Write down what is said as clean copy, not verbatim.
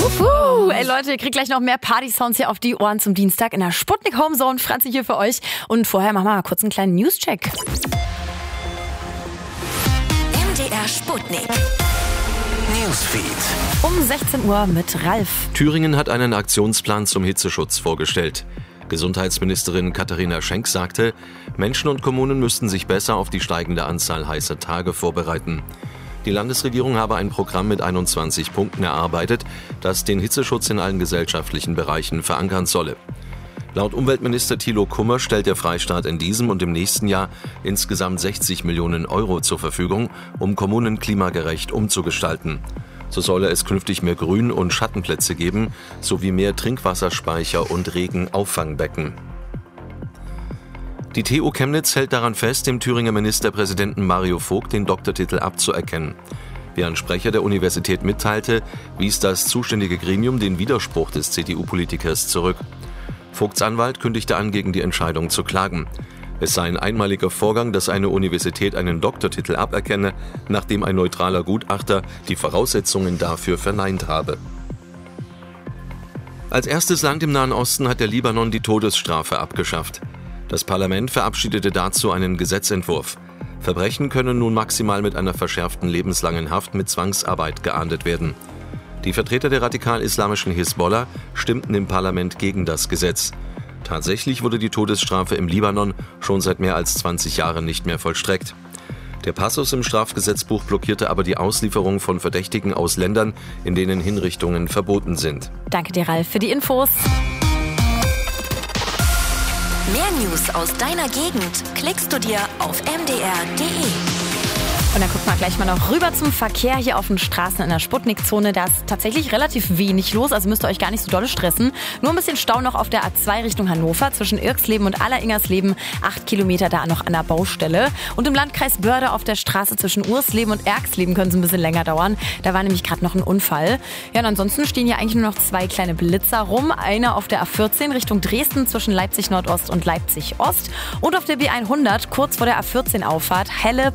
Ey Leute, ihr kriegt gleich noch mehr Party-Sounds hier auf die Ohren zum Dienstag in der Sputnik Homezone. Franzi hier für euch. Und vorher machen wir mal kurz einen kleinen News-Check. MDR Sputnik. Newsfeed. Um 16 Uhr mit Ralf. Thüringen hat einen Aktionsplan zum Hitzeschutz vorgestellt. Gesundheitsministerin Katharina Schenk sagte, Menschen und Kommunen müssten sich besser auf die steigende Anzahl heißer Tage vorbereiten. Die Landesregierung habe ein Programm mit 21 Punkten erarbeitet, das den Hitzeschutz in allen gesellschaftlichen Bereichen verankern solle. Laut Umweltminister Thilo Kummer stellt der Freistaat in diesem und im nächsten Jahr insgesamt 60 Millionen Euro zur Verfügung, um Kommunen klimagerecht umzugestalten. So solle es künftig mehr Grün- und Schattenplätze geben, sowie mehr Trinkwasserspeicher und Regenaufangbecken. Die TU Chemnitz hält daran fest, dem Thüringer Ministerpräsidenten Mario Vogt den Doktortitel abzuerkennen. Wie ein Sprecher der Universität mitteilte, wies das zuständige Gremium den Widerspruch des CDU-Politikers zurück. Vogts Anwalt kündigte an, gegen die Entscheidung zu klagen. Es sei ein einmaliger Vorgang, dass eine Universität einen Doktortitel aberkenne, nachdem ein neutraler Gutachter die Voraussetzungen dafür verneint habe. Als erstes Land im Nahen Osten hat der Libanon die Todesstrafe abgeschafft. Das Parlament verabschiedete dazu einen Gesetzentwurf. Verbrechen können nun maximal mit einer verschärften lebenslangen Haft mit Zwangsarbeit geahndet werden. Die Vertreter der radikal-islamischen Hisbollah stimmten im Parlament gegen das Gesetz. Tatsächlich wurde die Todesstrafe im Libanon schon seit mehr als 20 Jahren nicht mehr vollstreckt. Der Passus im Strafgesetzbuch blockierte aber die Auslieferung von Verdächtigen aus Ländern, in denen Hinrichtungen verboten sind. Danke dir, Ralf, für die Infos. Mehr News aus deiner Gegend klickst du dir auf mdr.de. Und dann gucken wir gleich mal noch rüber zum Verkehr hier auf den Straßen in der Sputnik-Zone. Da ist tatsächlich relativ wenig los, also müsst ihr euch gar nicht so dolle stressen. Nur ein bisschen Stau noch auf der A2 Richtung Hannover zwischen Irksleben und Alleringersleben. 8 Kilometer da noch an der Baustelle. Und im Landkreis Börde auf der Straße zwischen Ursleben und Erxleben können es ein bisschen länger dauern. Da war nämlich gerade noch ein Unfall. Ja, und ansonsten stehen hier eigentlich nur noch 2 kleine Blitzer rum. Einer auf der A14 Richtung Dresden zwischen Leipzig Nordost und Leipzig Ost. Und auf der B100 kurz vor der A14 Auffahrt Helle